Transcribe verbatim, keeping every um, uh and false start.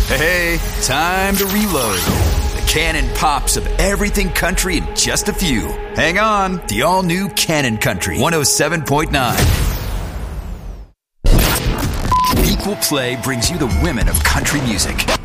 Hey, time to reload. The Cannon Pops of everything country in just a few. Hang on, the all-new Cannon Country one oh seven point nine. Equal Play brings you the women of country music.